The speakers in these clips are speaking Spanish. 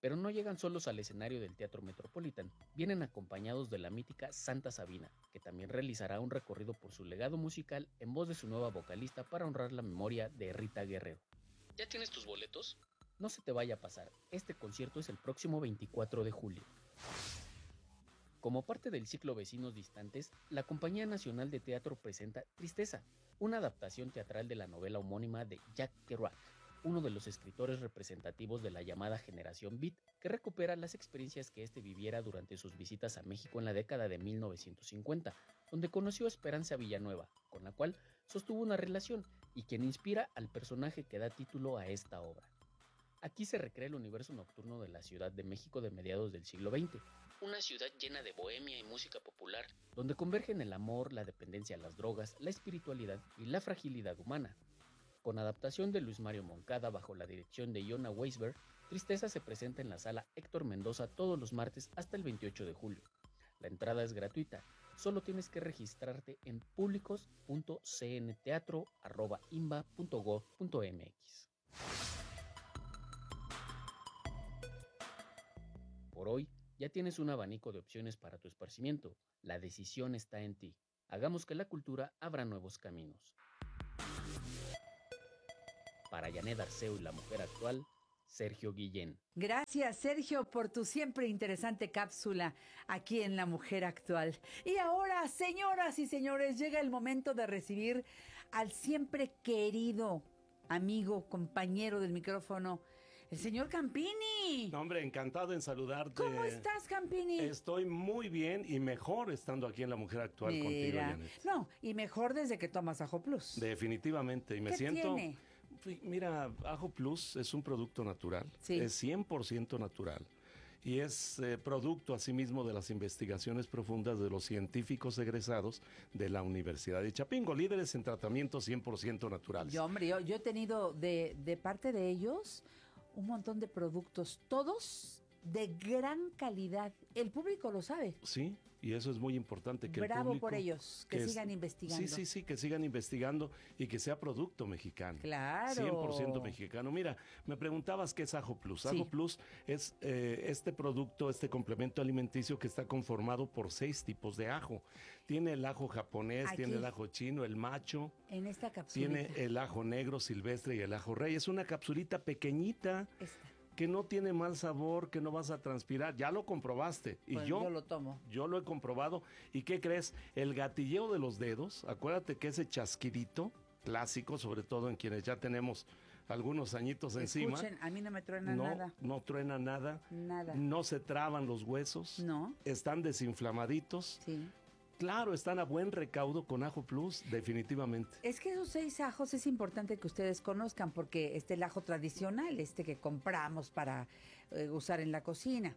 Pero no llegan solos al escenario del Teatro Metropolitan, vienen acompañados de la mítica Santa Sabina, que también realizará un recorrido por su legado musical en voz de su nueva vocalista para honrar la memoria de Rita Guerrero. ¿Ya tienes tus boletos? No se te vaya a pasar, este concierto es el próximo 24 de julio. Como parte del ciclo Vecinos Distantes, la Compañía Nacional de Teatro presenta Tristeza, una adaptación teatral de la novela homónima de Jack Kerouac, uno de los escritores representativos de la llamada Generación Beat, que recupera las experiencias que éste viviera durante sus visitas a México en la década de 1950, donde conoció a Esperanza Villanueva, con la cual sostuvo una relación y quien inspira al personaje que da título a esta obra. Aquí se recrea el universo nocturno de la Ciudad de México de mediados del siglo XX, una ciudad llena de bohemia y música popular, donde convergen el amor, la dependencia a las drogas, la espiritualidad y la fragilidad humana. Con adaptación de Luis Mario Moncada bajo la dirección de Yona Weisberg, Tristeza se presenta en la sala Héctor Mendoza todos los martes hasta el 28 de julio. La entrada es gratuita, solo tienes que registrarte en públicos.cnteatro@imba.gov.mx. Por hoy, ya tienes un abanico de opciones para tu esparcimiento. La decisión está en ti. Hagamos que la cultura abra nuevos caminos. Para Janet Arceo y la mujer actual, Sergio Guillén. Gracias, Sergio, por tu siempre interesante cápsula aquí en La Mujer Actual. Y ahora, señoras y señores, llega el momento de recibir al siempre querido amigo, compañero del micrófono, el señor Campini. No, hombre, encantado en saludarte. ¿Cómo estás, Campini? Estoy muy bien y mejor estando aquí en La Mujer Actual contigo, Janet. No, y mejor desde que tomas Ajo Plus. Definitivamente, y me ¿Qué siento... tiene? Mira, Ajo Plus es un producto natural, Sí. es 100% natural. Y es producto asimismo de las investigaciones profundas de los científicos egresados de la Universidad de Chapingo, líderes en tratamientos 100% naturales. Yo he tenido de parte de ellos un montón de productos, todos de gran calidad. El público lo sabe. Sí, y eso es muy importante. Que Bravo el público, por ellos, que sigan investigando. Sí, que sigan investigando y que sea producto mexicano. Claro. 100% mexicano. Mira, me preguntabas qué es Ajo Plus. Sí. Ajo Plus es este producto, este complemento alimenticio que está conformado por 6 tipos de ajo. Tiene el ajo japonés, Aquí. tiene el ajo chino, el macho. En esta capsulita. Tiene el ajo negro silvestre y el ajo rey. Es una capsulita pequeñita. Esta. Que no tiene mal sabor, que no vas a transpirar, ya lo comprobaste. Y Pues yo lo tomo. Yo lo he comprobado. ¿Y qué crees? El gatilleo de los dedos, acuérdate que ese chasquidito clásico, sobre todo en quienes ya tenemos algunos añitos encima. Escuchen, a mí no me truena nada. No truena nada. Nada. No se traban los huesos. No. Están desinflamaditos. Sí. Claro, están a buen recaudo con Ajo Plus, definitivamente. Es que esos 6 ajos es importante que ustedes conozcan porque el ajo tradicional, que compramos para usar en la cocina,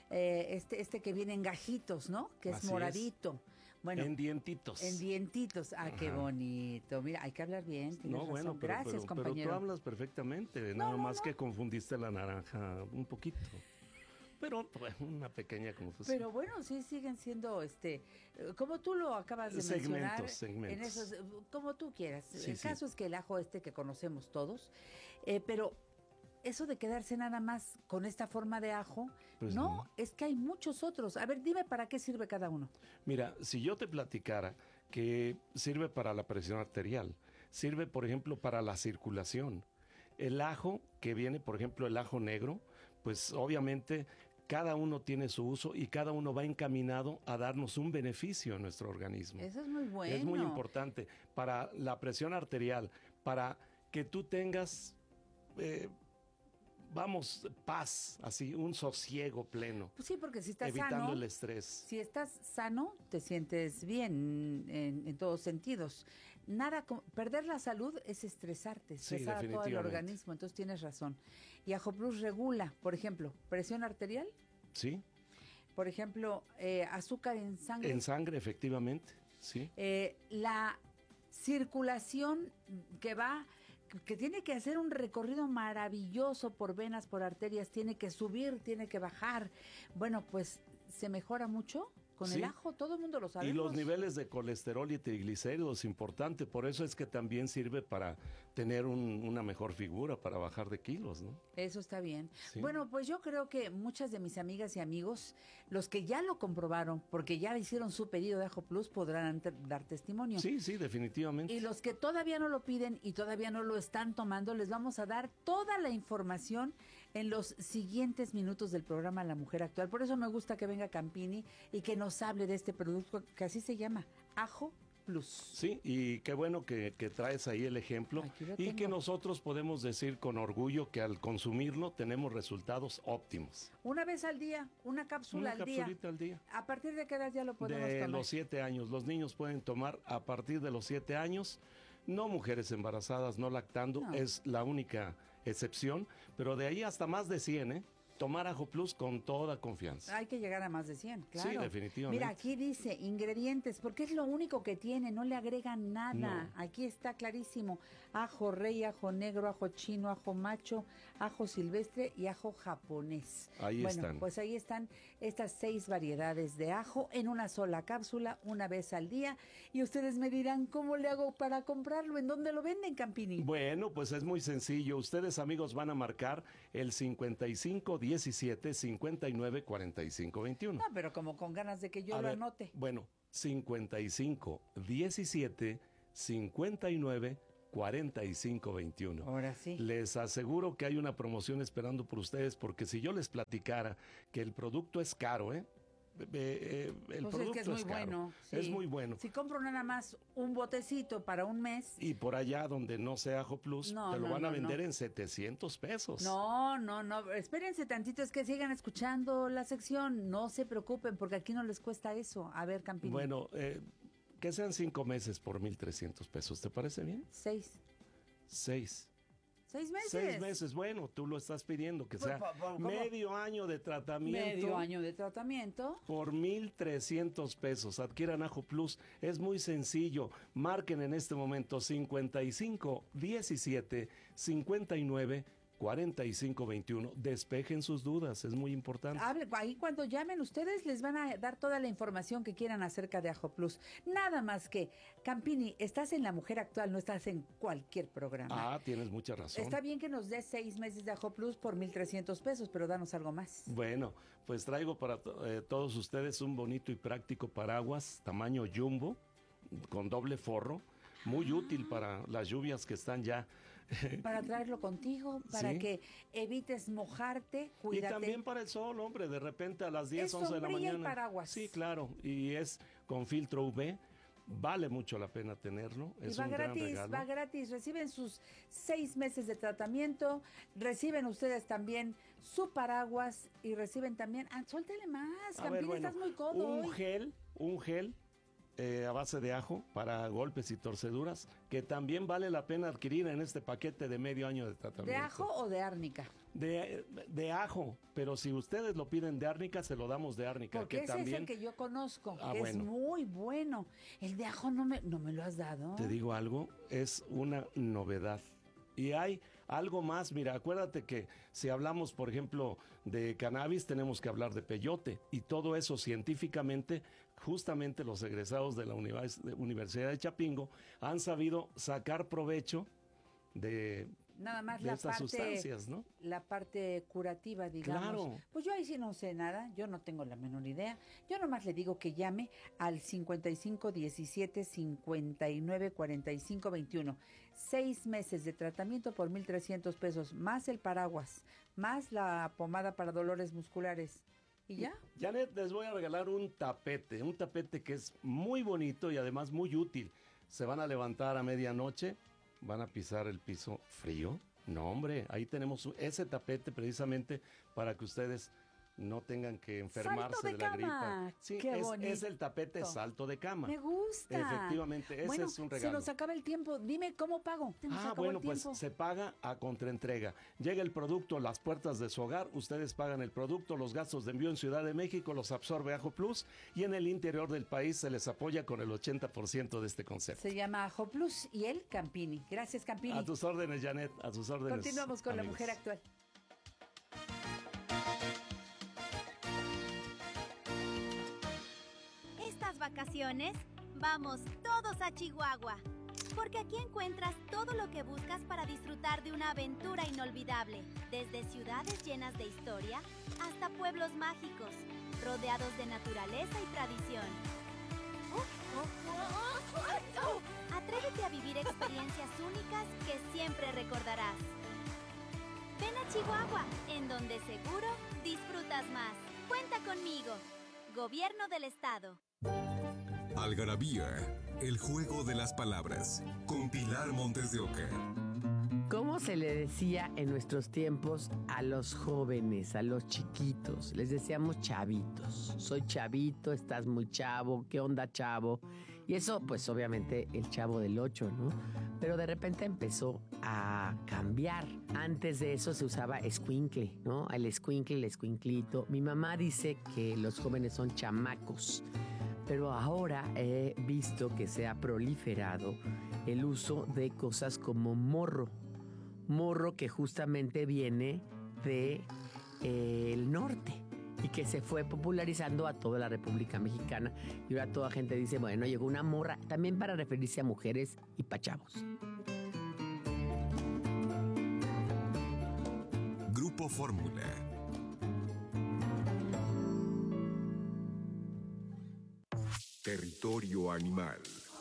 este que viene en gajitos, ¿no? Que es Así moradito. Bueno, en dientitos. En dientitos. Ah, qué Ajá. bonito. Mira, hay que hablar bien. Tienes No, razón. bueno, Gracias, compañero. pero tú hablas perfectamente, No, nada no, más no. que confundiste la naranja un poquito. Pero pues, una pequeña confusión. Pero bueno, sí siguen siendo, como tú lo acabas de mencionar. Segmentos. En esos, como tú quieras. Sí, El sí. caso es que el ajo que conocemos todos, pero eso de quedarse nada más con esta forma de ajo, Pues no, no. es que hay muchos otros. A ver, dime para qué sirve cada uno. Mira, si yo te platicara que sirve para la presión arterial, sirve, por ejemplo, para la circulación. El ajo, que viene, por ejemplo, el ajo negro, pues obviamente cada uno tiene su uso y cada uno va encaminado a darnos un beneficio a nuestro organismo. Eso es muy bueno. Es muy importante para la presión arterial, para que tú tengas, paz, así, un sosiego pleno. Pues sí, porque si estás evitando sano, el estrés. si estás sano, te sientes bien en todos sentidos. Perder la salud es estresarte, Sí, estresar a todo el definitivamente. organismo, entonces tienes razón. Y Ajo Plus regula, por ejemplo, presión arterial, Sí, por ejemplo, azúcar en sangre. en sangre, efectivamente, sí. La circulación que tiene que hacer un recorrido maravilloso por venas, por arterias, tiene que subir, tiene que bajar. Bueno, pues se mejora mucho con Sí. el ajo, todo el mundo lo sabe. Y los niveles de colesterol y triglicéridos, importante, por eso es que también sirve para tener una mejor figura, para bajar de kilos, ¿no? Eso está bien. Sí. Bueno, pues yo creo que muchas de mis amigas y amigos, los que ya lo comprobaron, porque ya hicieron su pedido de Ajo Plus, podrán dar testimonio. Sí, definitivamente. Y los que todavía no lo piden y todavía no lo están tomando, les vamos a dar toda la información en los siguientes minutos del programa La Mujer Actual. Por eso me gusta que venga Campini y que nos hable de este producto que así se llama, Ajo Plus. Sí, y qué bueno que traes ahí el ejemplo y que nosotros podemos decir con orgullo que al consumirlo tenemos resultados óptimos. Una vez al día, una cápsula al día. Una capsulita al día. ¿A partir de qué edad ya lo podemos De tomar? los 7 años. Los niños pueden tomar a partir de los 7 años. No mujeres embarazadas, no lactando, No. es la única excepción. Pero de ahí hasta más de 100, ¿eh? Tomar Ajo Plus con toda confianza. Hay que llegar a más de 100, claro. Sí, definitivamente. Mira, aquí dice ingredientes, porque es lo único que tiene, no le agregan nada. No. Aquí está clarísimo. Ajo rey, ajo negro, ajo chino, ajo macho, ajo silvestre y ajo japonés. Ahí están. Pues ahí están estas 6 variedades de ajo en una sola cápsula, una vez al día. Y ustedes me dirán, ¿cómo le hago para comprarlo? ¿En dónde lo venden, Campini? Bueno, pues es muy sencillo. Ustedes, amigos, van a marcar el 55 17 59 45 21. No, pero como con ganas de que yo A lo ver, anote. Bueno, 55 17 59 45 21. Ahora sí. Les aseguro que hay una promoción esperando por ustedes, porque si yo les platicara que el producto es caro, el Pues producto es que es muy caro. bueno. Sí. Es muy bueno. Si compro nada más un botecito para un mes. Y por allá donde no sea Ajo Plus, No, te lo no, van a no, vender no. en 700 pesos. No, espérense tantito, es que sigan escuchando la sección, no se preocupen porque aquí no les cuesta eso. A ver, Campini. Bueno, que sean 5 meses por 1,300 pesos, ¿te parece bien? 6 6 meses. 6 meses, bueno, tú lo estás pidiendo, que sea ¿Cómo? medio año de tratamiento. Medio año de tratamiento. Por 1,300 pesos. Adquieran Ajo Plus. Es muy sencillo. Marquen en este momento 55 17 59 45 21. Despejen sus dudas, es muy importante. Ahí cuando llamen ustedes les van a dar toda la información que quieran acerca de Ajo Plus. Nada más que, Campini, estás en La Mujer Actual, no estás en cualquier programa. Ah, tienes mucha razón. Está bien que nos des 6 meses de Ajo Plus por 1,300 pesos, pero danos algo más. Bueno, pues traigo para todos ustedes un bonito y práctico paraguas tamaño jumbo con doble forro, muy útil para las lluvias que están ya. Para traerlo contigo, para Sí. que evites mojarte, Y cuídate. también para el sol, hombre, de repente a las 10, Es 11 de la sombrilla y mañana. paraguas. Sí, claro, y es con filtro UV. Vale mucho la pena tenerlo. Y Es va un gran gratis, regalo. va gratis. Reciben sus 6 meses de tratamiento, reciben ustedes también su paraguas y reciben también... suéltale más, A ver, Campini, bueno, estás muy codo un hoy. gel a base de ajo para golpes y torceduras, que también vale la pena adquirir en este paquete de medio año de tratamiento. ¿De ajo o de árnica? De ajo, pero si ustedes lo piden de árnica, se lo damos de árnica. Porque que ese también, es el que yo conozco, Ah, que bueno. es muy bueno. El de ajo no me lo has dado. Te digo algo, es una novedad. Y hay algo más, mira, acuérdate que si hablamos, por ejemplo, de cannabis, tenemos que hablar de peyote. Y todo eso científicamente, justamente los egresados de la Universidad de Chapingo han sabido sacar provecho de Nada más de la estas parte, sustancias, ¿no? la parte curativa, digamos. Claro. Pues yo ahí sí no sé nada, yo no tengo la menor idea. Yo nomás le digo que llame al 55 17 59 45 21. 6 meses de tratamiento por 1,300 pesos, más el paraguas, más la pomada para dolores musculares. ¿Y ya? Janet, les voy a regalar un tapete que es muy bonito y además muy útil. Se van a levantar a medianoche, van a pisar el piso frío. No, hombre, ahí tenemos ese tapete precisamente para que ustedes no tengan que enfermarse ¡Salto de de la cama! gripa. Sí, ¡Qué es bonito! el tapete salto de cama. Me gusta. Efectivamente, ese bueno, es un se regalo. nos acaba el tiempo. Dime cómo pago. Se nos acabó Bueno, el pues tiempo. se paga a contraentrega. Llega el producto a las puertas de su hogar, ustedes pagan el producto, los gastos de envío en Ciudad de México los absorbe Ajo Plus y en el interior del país se les apoya con el 80% de este concepto. Se llama Ajo Plus y el Campini. Gracias, Campini. A tus órdenes, Janet, a tus órdenes. Continuamos con amigos. La Mujer Actual. Estas vacaciones vamos todos a Chihuahua. Porque aquí encuentras todo lo que buscas para disfrutar de una aventura inolvidable, desde ciudades llenas de historia hasta pueblos mágicos, rodeados de naturaleza y tradición. Atrévete a vivir experiencias únicas que siempre recordarás. Ven a Chihuahua, en donde seguro disfrutas más. Cuenta conmigo. Gobierno del Estado. Algarabía, el juego de las palabras, con Pilar Montes de Oca. ¿Cómo se le decía en nuestros tiempos a los jóvenes, a los chiquitos? Les decíamos chavitos. Soy chavito, estás muy chavo, ¿qué onda, chavo? Y eso, pues obviamente el Chavo del 8, ¿no? Pero de repente empezó a cambiar. Antes de eso se usaba escuincle, ¿no? El escuincle, el escuinclito. Mi mamá dice que los jóvenes son chamacos. Pero ahora he visto que se ha proliferado el uso de cosas como morro. Morro que justamente viene de el norte y que se fue popularizando a toda la República Mexicana. Y ahora toda gente dice, bueno, llegó una morra, también para referirse a mujeres y pa' chavos. Grupo Fórmula. Territorio animal.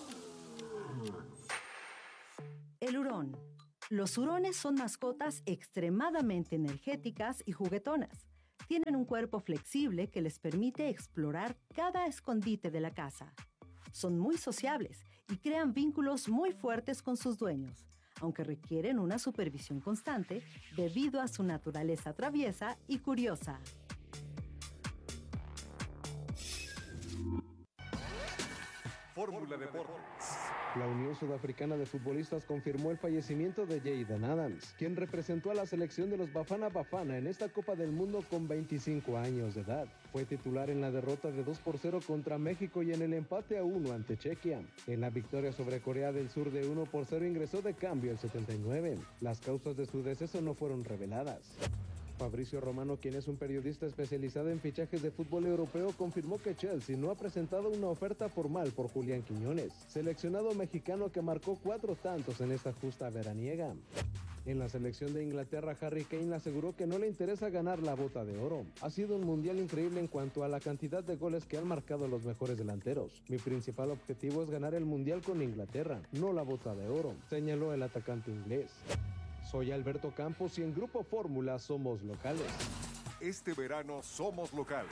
El hurón. Los hurones son mascotas extremadamente energéticas y juguetonas. Tienen un cuerpo flexible que les permite explorar cada escondite de la casa. Son muy sociables y crean vínculos muy fuertes con sus dueños, aunque requieren una supervisión constante debido a su naturaleza traviesa y curiosa. Fórmula Deportes. La Unión Sudafricana de Futbolistas confirmó el fallecimiento de Jayden Adams, quien representó a la selección de los Bafana Bafana en esta Copa del Mundo con 25 años de edad. Fue titular en la derrota de 2-0 contra México y en el empate a 1 ante Chequia. En la victoria sobre Corea del Sur de 1-0 ingresó de cambio el 79. Las causas de su deceso no fueron reveladas. Fabricio Romano, quien es un periodista especializado en fichajes de fútbol europeo, confirmó que Chelsea no ha presentado una oferta formal por Julián Quiñones, seleccionado mexicano que marcó 4 tantos en esta justa veraniega. En la selección de Inglaterra, Harry Kane aseguró que no le interesa ganar la Bota de Oro. Ha sido un mundial increíble en cuanto a la cantidad de goles que han marcado los mejores delanteros. Mi principal objetivo es ganar el mundial con Inglaterra, no la Bota de Oro, señaló el atacante inglés. Soy Alberto Campos y en Grupo Fórmula somos locales. Este verano somos locales.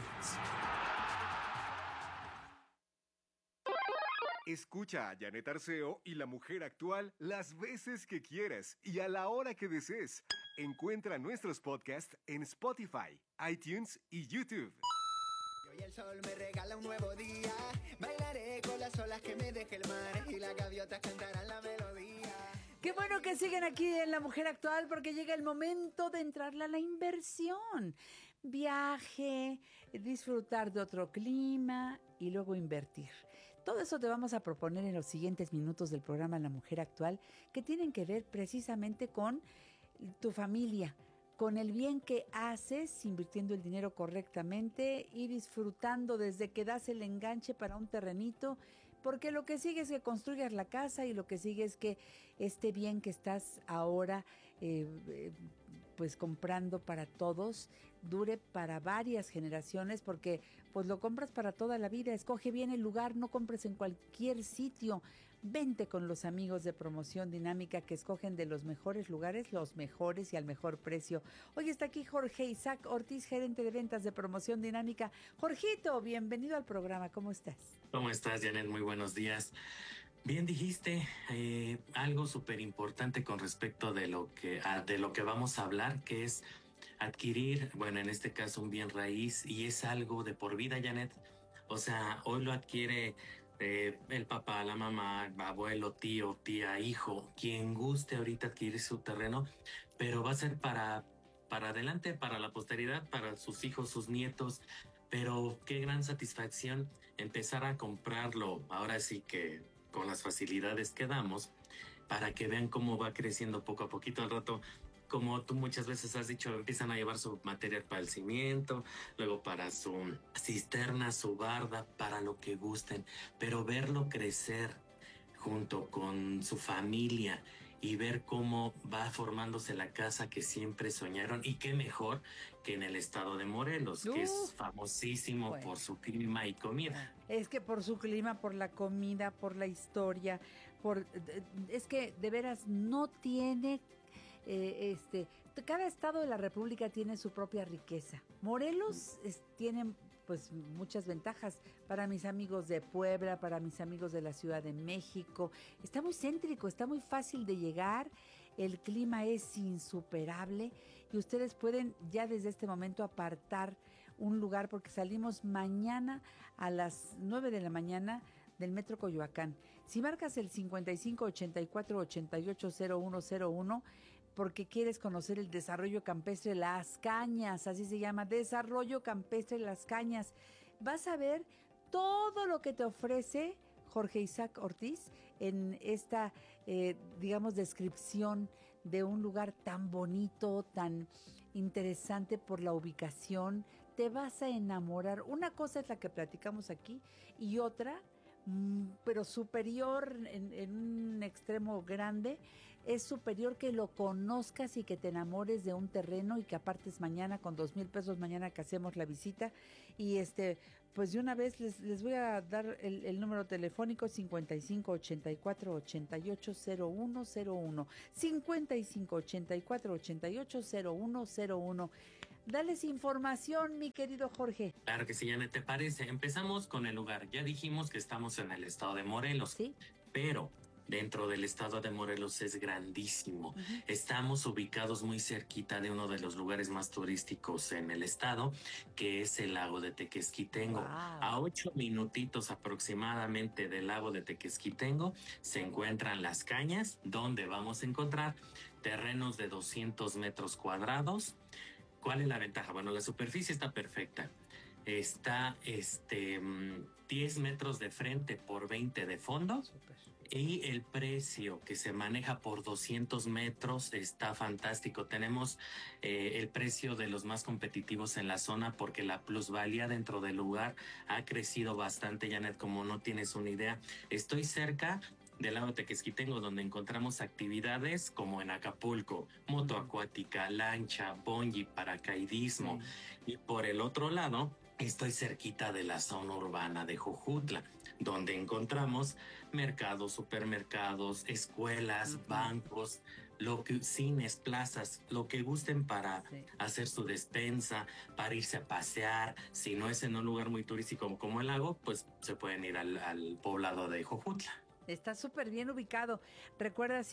Escucha a Janet Arceo y La Mujer Actual las veces que quieras y a la hora que desees. Encuentra nuestros podcasts en Spotify, iTunes y YouTube. Hoy el sol me regala un nuevo día. Bailaré con las olas que me deje el mar y las gaviotas cantarán la melodía. Qué bueno que siguen aquí en La Mujer Actual porque llega el momento de entrarle a la inversión. Viaje, disfrutar de otro clima y luego invertir. Todo eso te vamos a proponer en los siguientes minutos del programa La Mujer Actual, que tienen que ver precisamente con tu familia, con el bien que haces invirtiendo el dinero correctamente y disfrutando desde que das el enganche para un terrenito, porque lo que sigue es que construyas la casa y lo que sigue es que este bien que estás ahora pues comprando para todos dure para varias generaciones, porque pues lo compras para toda la vida. Escoge bien el lugar, no compres en cualquier sitio. Vente con los amigos de Promoción Dinámica que escogen de los mejores lugares, los mejores y al mejor precio. Hoy está aquí Jorge Isaac Ortiz, gerente de ventas de Promoción Dinámica. Jorgito, bienvenido al programa, ¿cómo estás? ¿Cómo estás, Janet? Muy buenos días. Bien dijiste algo súper importante con respecto de lo que vamos a hablar, que es adquirir, bueno, en este caso un bien raíz, y es algo de por vida, Janet. O sea, hoy lo adquiere el papá, la mamá, abuelo, tío, tía, hijo, quien guste ahorita adquirir su terreno, pero va a ser para adelante, para la posteridad, para sus hijos, sus nietos. Pero qué gran satisfacción empezar a comprarlo, ahora sí que con las facilidades que damos, para que vean cómo va creciendo poco a poquito. Al rato, como tú muchas veces has dicho, empiezan a llevar su material para el cimiento, luego para su cisterna, su barda, para lo que gusten, pero verlo crecer junto con su familia y ver cómo va formándose la casa que siempre soñaron. Y qué mejor que en el estado de Morelos, que es famosísimo por su clima y comida. Es que por su clima, por la comida, por la historia, es que de veras no tiene, cada estado de la República tiene su propia riqueza. Morelos tiene pues muchas ventajas para mis amigos de Puebla, para mis amigos de la Ciudad de México. Está muy céntrico, está muy fácil de llegar, el clima es insuperable y ustedes pueden ya desde este momento apartar un lugar porque salimos mañana a las 9 de la mañana del Metro Coyoacán. Si marcas el 5584-880101 porque quieres conocer el desarrollo campestre Las Cañas, así se llama, desarrollo campestre Las Cañas, vas a ver todo lo que te ofrece Jorge Isaac Ortiz en esta, digamos, descripción de un lugar tan bonito, tan interesante por la ubicación. Te vas a enamorar. Una cosa es la que platicamos aquí y otra, pero superior en un extremo grande, es superior que lo conozcas y que te enamores de un terreno y que apartes mañana con 2,000 pesos, mañana que hacemos la visita. Y pues de una vez les voy a dar el número telefónico 5584-880101, 5584-880101. Dales información, mi querido Jorge. Claro que sí, Janet, ¿te parece? Empezamos con el lugar. Ya dijimos que estamos en el estado de Morelos. Sí. Pero dentro del estado de Morelos es grandísimo. Estamos ubicados muy cerquita de uno de los lugares más turísticos en el estado, que es el lago de Tequesquitengo. A 8 minutitos aproximadamente del lago de Tequesquitengo se encuentran Las Cañas, donde vamos a encontrar terrenos de 200 metros cuadrados. ¿Cuál es la ventaja? Bueno, la superficie está perfecta. Está 10 metros de frente por 20 de fondo. Super. Y el precio que se maneja por 200 metros está fantástico. Tenemos el precio de los más competitivos en la zona porque la plusvalía dentro del lugar ha crecido bastante, Janet, como no tienes una idea. Estoy cerca del lago Tequesquitengo, donde encontramos actividades como en Acapulco, moto acuática, lancha, bungee, paracaidismo. Y por el otro lado, estoy cerquita de la zona urbana de Jojutla, donde encontramos mercados, supermercados, escuelas, bancos, cines, plazas, lo que gusten para hacer su despensa, para irse a pasear. Si no es en un lugar muy turístico como el lago, pues se pueden ir al poblado de Jojutla. Está súper bien ubicado. Recuerda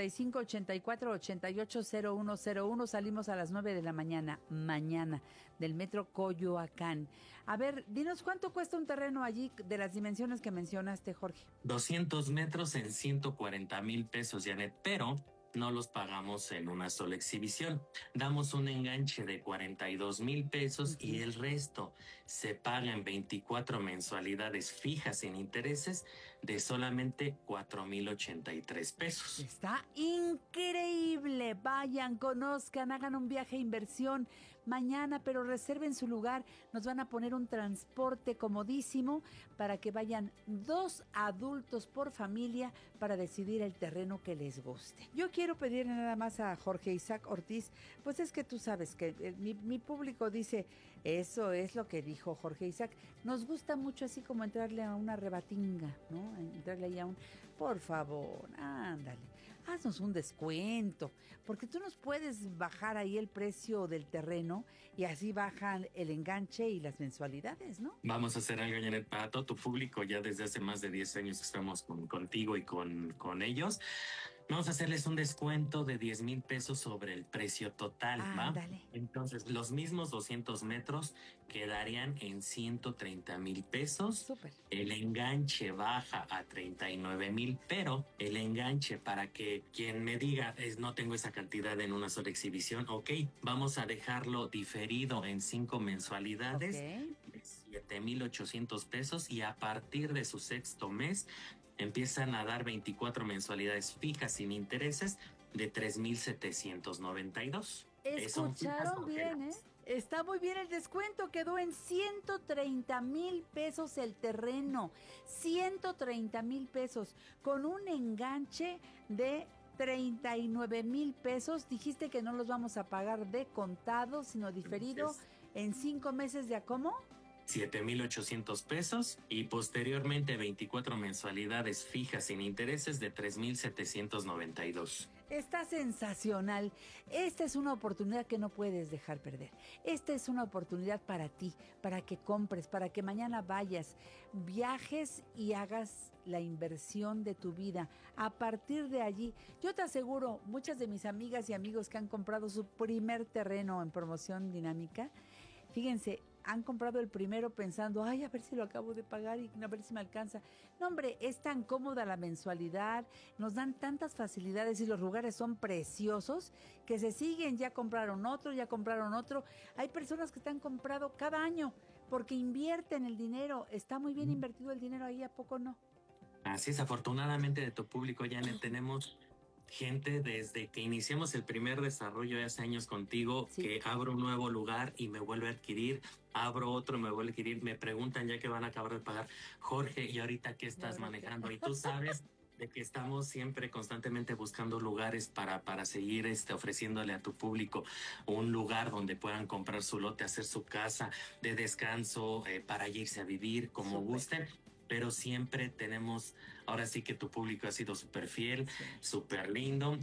5584-880101. Salimos a las 9 de la mañana del Metro Coyoacán. A ver, dinos cuánto cuesta un terreno allí de las dimensiones que mencionaste, Jorge. 200 metros en 140,000 pesos, Janet, pero no los pagamos en una sola exhibición. Damos un enganche de 42,000 pesos y el resto se paga en 24 mensualidades fijas sin intereses de solamente 4,083 pesos. Está increíble. Vayan, conozcan, hagan un viaje de inversión mañana, pero reserven su lugar. Nos van a poner un transporte comodísimo para que vayan 2 adultos por familia para decidir el terreno que les guste. Yo quiero pedirle nada más a Jorge Isaac Ortiz, pues es que tú sabes que mi público dice, eso es lo que dijo Jorge Isaac. Nos gusta mucho así como entrarle a una rebatinga, ¿no? Entrarle ahí a por favor, ándale, haznos un descuento, porque tú nos puedes bajar ahí el precio del terreno y así bajan el enganche y las mensualidades, ¿no? Vamos a hacer algo, Janet, para todo tu público. Ya desde hace más de 10 años que estamos contigo y con ellos. Vamos a hacerles un descuento de 10,000 pesos sobre el precio total, ¿va? Dale. Entonces, los mismos 200 metros quedarían en 130,000 pesos. Súper. El enganche baja a 39,000, pero el enganche, para que quien me diga, no tengo esa cantidad en una sola exhibición, ok, vamos a dejarlo diferido en 5 mensualidades de 7,800 pesos y a partir de su sexto mes empiezan a dar 24 mensualidades fijas sin intereses de 3,792. Escucharon bien, ¿eh? Está muy bien el descuento, quedó en 130,000 pesos el terreno, 130,000 pesos, con un enganche de 39,000 pesos. Dijiste que no los vamos a pagar de contado, sino diferido en 5 meses de a cómo. 7,800 pesos y posteriormente 24 mensualidades fijas sin intereses de 3,792. Está sensacional. Esta es una oportunidad que no puedes dejar perder. Esta es una oportunidad para ti, para que compres, para que mañana vayas, viajes y hagas la inversión de tu vida. A partir de allí, yo te aseguro, muchas de mis amigas y amigos que han comprado su primer terreno en promoción dinámica, fíjense, han comprado el primero pensando, ay, a ver si lo acabo de pagar y a ver si me alcanza. No, hombre, es tan cómoda la mensualidad, nos dan tantas facilidades y los lugares son preciosos que se siguen, ya compraron otro. Hay personas que están comprado cada año porque invierten el dinero. Está muy bien invertido el dinero ahí, ¿a poco no? Así es, afortunadamente de tu público, Janet, tenemos gente desde que iniciamos el primer desarrollo hace años contigo, que abro un nuevo lugar y me vuelve a adquirir, abro otro y me vuelve a adquirir, me preguntan ya que van a acabar de pagar, Jorge, ¿y ahorita qué estás manejando? Y tú sabes de que estamos siempre constantemente buscando lugares para seguir ofreciéndole a tu público un lugar donde puedan comprar su lote, hacer su casa de descanso, para irse a vivir como gusten. Pero siempre tenemos, ahora sí que tu público ha sido súper fiel, súper lindo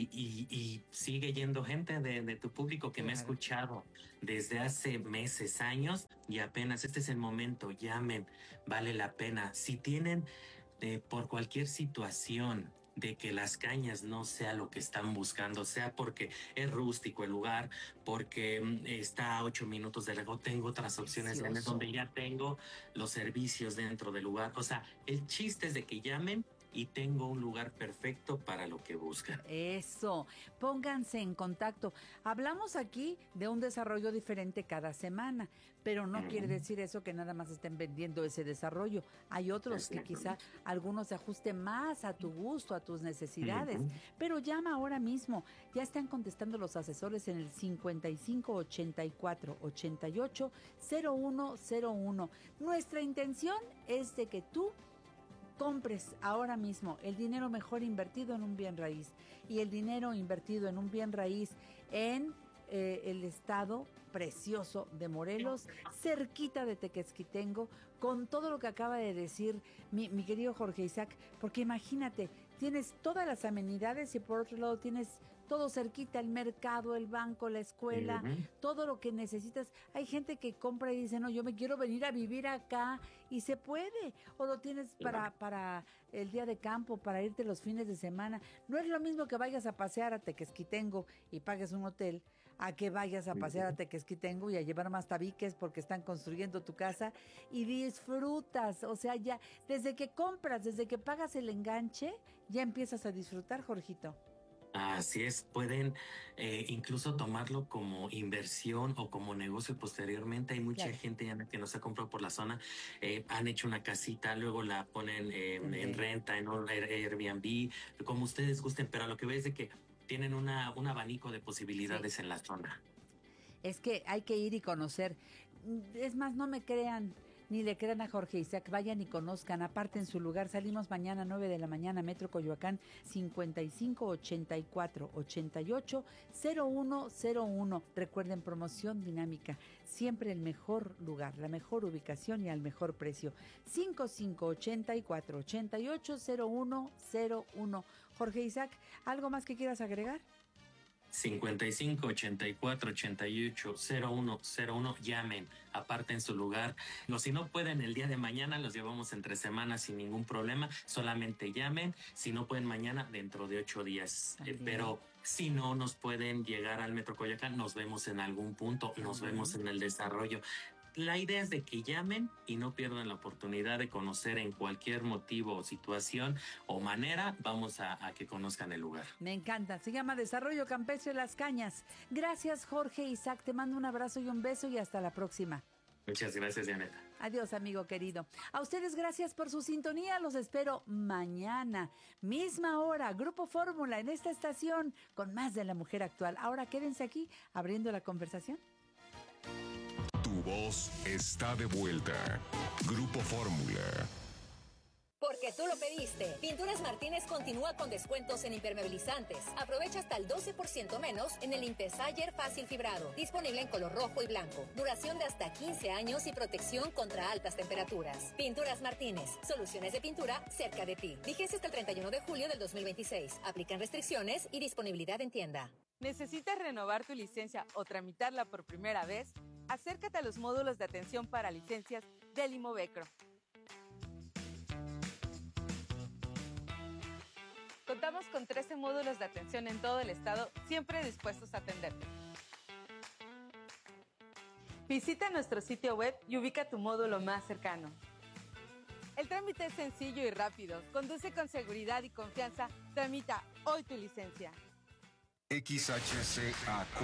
y sigue yendo gente de tu público que me ha escuchado desde hace meses, años y apenas este es el momento, llamen, vale la pena. Si tienen por cualquier situación de que Las Cañas no sea lo que están buscando, sea porque es rústico el lugar, porque está a 8 minutos de lejos, tengo otras opciones donde ya tengo los servicios dentro del lugar. O sea, el chiste es de que llamen y tengo un lugar perfecto para lo que buscan. Eso, pónganse en contacto. Hablamos aquí de un desarrollo diferente cada semana, pero no quiere decir eso que nada más estén vendiendo ese desarrollo. Hay otros que quizá algunos se ajusten más a tu gusto, a tus necesidades, pero llama ahora mismo. Ya están contestando los asesores en el 55 84 88 0101. Nuestra intención es de que tú compres ahora mismo el dinero mejor invertido en un bien raíz, y el dinero invertido en un bien raíz en el estado precioso de Morelos, cerquita de Tequesquitengo, con todo lo que acaba de decir mi querido Jorge Isaac, porque imagínate, tienes todas las amenidades y por otro lado tienes todo cerquita, el mercado, el banco, la escuela, todo lo que necesitas. Hay gente que compra y dice, no, yo me quiero venir a vivir acá, y se puede. O lo tienes para el día de campo, para irte los fines de semana. No es lo mismo que vayas a pasear a Tequesquitengo y pagues un hotel, a que vayas a pasear a Tequesquitengo y a llevar más tabiques porque están construyendo tu casa y disfrutas. O sea, ya desde que compras, desde que pagas el enganche, ya empiezas a disfrutar, Jorgito. Así es, pueden incluso tomarlo como inversión o como negocio posteriormente. Hay mucha gente ya que nos ha comprado por la zona, han hecho una casita, luego la ponen en renta, en un Airbnb, como ustedes gusten, pero lo que veo es de que tienen un abanico de posibilidades en la zona. Es que hay que ir y conocer. Es más, no me crean, ni le crean a Jorge Isaac, vayan y conozcan, aparten su lugar. Salimos mañana 9 de la mañana, Metro Coyoacán, 55 84 88 0101. Recuerden, promoción dinámica, siempre el mejor lugar, la mejor ubicación y al mejor precio. 55 84 88 0101. Jorge Isaac, ¿algo más que quieras agregar? 55 84 88 0101, llamen, aparten su lugar. O si no pueden el día de mañana, los llevamos entre semanas sin ningún problema, solamente llamen. Si no pueden mañana, dentro de 8 días. Pero si no nos pueden llegar al Metro Coyoacán, nos vemos en algún punto, nos vemos en el desarrollo. La idea es de que llamen y no pierdan la oportunidad de conocer en cualquier motivo o situación o manera. Vamos a que conozcan el lugar. Me encanta. Se llama Desarrollo Campestre Las Cañas. Gracias, Jorge Isaac. Te mando un abrazo y un beso y hasta la próxima. Muchas gracias, Dianeta. Adiós, amigo querido. A ustedes gracias por su sintonía. Los espero mañana, misma hora, Grupo Fórmula en esta estación con más de la mujer actual. Ahora quédense aquí abriendo la conversación. voz está de vuelta. Grupo Fórmula. Porque tú lo pediste. Pinturas Martínez continúa con descuentos en impermeabilizantes. Aprovecha hasta el 12% menos en el Intesayer Fácil Fibrado. Disponible en color rojo y blanco. Duración de hasta 15 años y protección contra altas temperaturas. Pinturas Martínez. Soluciones de pintura cerca de ti. Vigencia hasta el 31 de julio del 2026. Aplican restricciones y disponibilidad en tienda. ¿Necesitas renovar tu licencia o tramitarla por primera vez? Acércate a los módulos de atención para licencias del Imovecro. Contamos con 13 módulos de atención en todo el estado, siempre dispuestos a atenderte. Visita nuestro sitio web y ubica tu módulo más cercano. El trámite es sencillo y rápido. Conduce con seguridad y confianza. Tramita hoy tu licencia. XHCAQ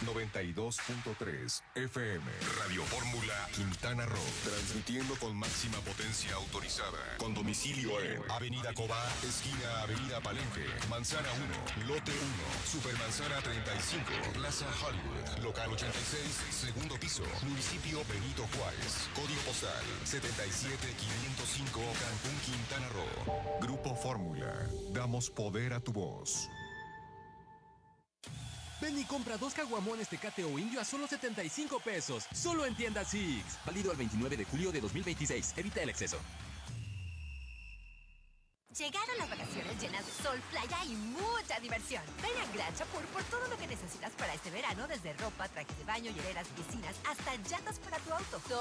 92.3 FM Radio Fórmula Quintana Roo, transmitiendo con máxima potencia autorizada, con domicilio en Avenida Cobá, esquina Avenida Palenque, Manzana 1, Lote 1, Supermanzana 35, Plaza Hollywood, local 86, segundo piso, municipio Benito Juárez, código postal 77505, Cancún, Quintana Roo. Grupo Fórmula, damos poder a tu voz. Ven y compra 2 caguamones Tecate o Indio a solo 75 pesos. Solo en tienda Six. Válido al 29 de julio de 2026. Evita el exceso. Llegaron las vacaciones llenas de sol, playa y mucha diversión. Ven a Gran Chapur por todo lo que necesitas para este verano, desde ropa, trajes de baño, hieleras, piscinas, hasta llantas para tu auto.